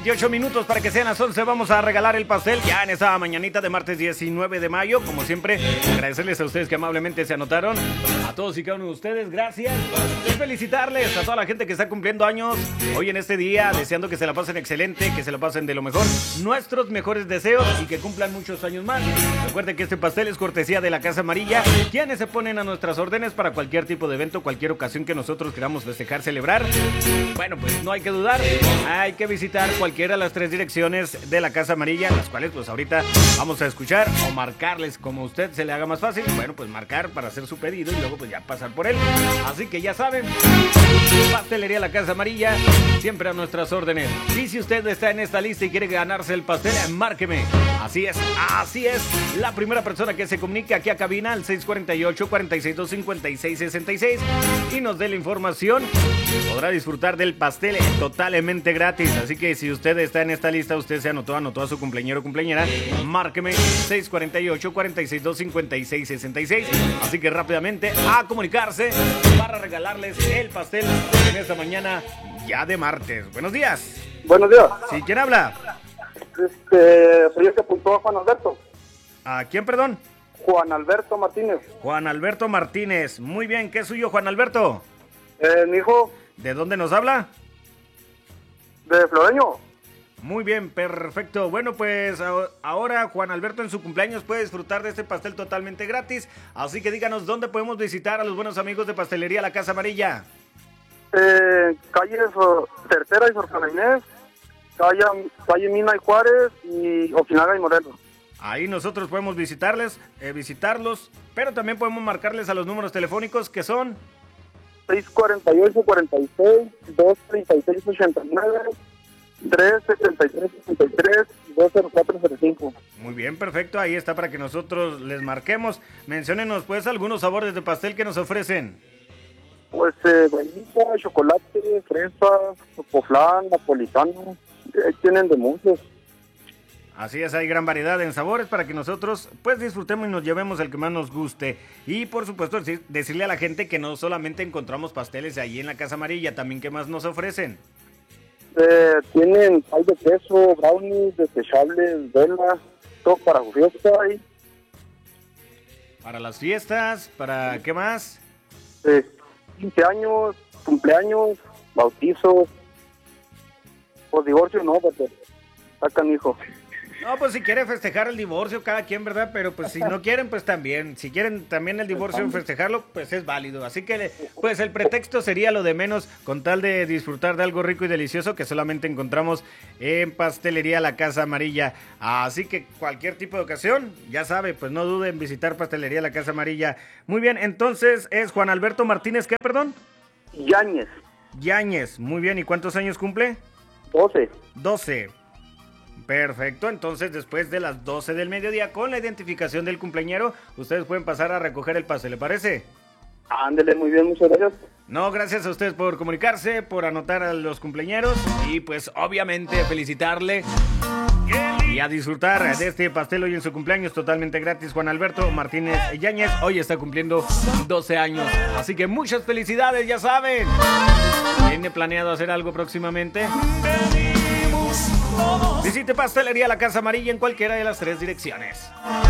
28 minutos para que sean las 11. Vamos a regalar el pastel ya en esta mañanita de martes 19 de mayo. Como siempre, agradecerles a ustedes que amablemente se anotaron. A todos y cada uno de ustedes, gracias. Y felicitarles a toda la gente que está cumpliendo años hoy en este día, deseando que se la pasen excelente, que se la pasen de lo mejor. Nuestros mejores deseos y que cumplan muchos años más. Recuerden que este pastel es cortesía de la Casa Amarilla, quienes se ponen a nuestras órdenes para cualquier tipo de evento, cualquier ocasión que nosotros queramos festejar, celebrar. Bueno, pues no hay que dudar, hay que visitar cualquiera de las 3 direcciones de la Casa Amarilla, las cuales pues ahorita vamos a escuchar o marcarles como a usted se le haga más fácil. Bueno, pues marcar para hacer su pedido y luego pues ya pasar por él. Así que ya saben, Pastelería La Casa Amarilla, siempre a nuestras órdenes. Y si usted está en esta lista y quiere ganarse el pastel, márqueme. Así es. La primera persona que se comunique aquí a cabina al 648-462-5666 y nos dé la información, podrá disfrutar del pastel totalmente gratis. Así que si usted está en esta lista, usted se anotó a su cumpleañero o cumpleañera, márqueme 648-462-5666. Así que rápidamente a comunicarse para regalarles el pastel en esta mañana ya de martes. Buenos días. Buenos días. ¿Sí? ¿Quién habla? Soy el que apuntó a Juan Alberto. ¿A quién, perdón? Juan Alberto Martínez. Juan Alberto Martínez. Muy bien, ¿qué es suyo, Juan Alberto? Mi hijo. ¿De dónde nos habla? De Floreño. Muy bien, perfecto. Bueno, pues ahora Juan Alberto en su cumpleaños puede disfrutar de este pastel totalmente gratis. Así que díganos dónde podemos visitar a los buenos amigos de Pastelería La Casa Amarilla. Calle Tercera y Sor Juana Inés, calle Mina y Juárez y Ojinaga y Morelos. Ahí nosotros podemos visitarlos, pero también podemos marcarles a los números telefónicos que son 648-46, 236-89, 373-63, 204-05. Muy bien, perfecto, ahí está para que nosotros les marquemos. Menciónenos pues algunos sabores de pastel que nos ofrecen. Pues vainilla, chocolate, fresa, chocoflán, napolitano, tienen de muchos. Así es, hay gran variedad en sabores para que nosotros pues disfrutemos y nos llevemos el que más nos guste. Y por supuesto decirle a la gente que no solamente encontramos pasteles ahí en la Casa Amarilla, también ¿qué más nos ofrecen? Tienen pay de queso, brownies, desechables, velas, todo para fiesta ahí. Para las fiestas, ¿para qué más? 15 años, cumpleaños, bautizos, por divorcio no, porque sacan hijo. No, pues si quiere festejar el divorcio, cada quien, ¿verdad? Pero pues si no quieren, pues también. Si quieren también el divorcio festejarlo, pues es válido. Así que pues el pretexto sería lo de menos con tal de disfrutar de algo rico y delicioso que solamente encontramos en Pastelería La Casa Amarilla. Así que cualquier tipo de ocasión, ya sabe, pues no dude en visitar Pastelería La Casa Amarilla. Muy bien, entonces es Juan Alberto Martínez, ¿qué, perdón? Yáñez, muy bien. ¿Y cuántos años cumple? 12. Perfecto, entonces después de las 12 del mediodía, con la identificación del cumpleañero, ustedes pueden pasar a recoger el pastel, ¿le parece? Ándele, muy bien, muchas gracias. No, gracias a ustedes por comunicarse, por anotar a los cumpleañeros y pues obviamente felicitarle y a disfrutar de este pastel hoy en su cumpleaños totalmente gratis. Juan Alberto Martínez Yáñez hoy está cumpliendo 12 años, así que muchas felicidades, ya saben. ¿Tiene planeado hacer algo próximamente? Visite Pastelería La Casa Amarilla en cualquiera de las 3 direcciones.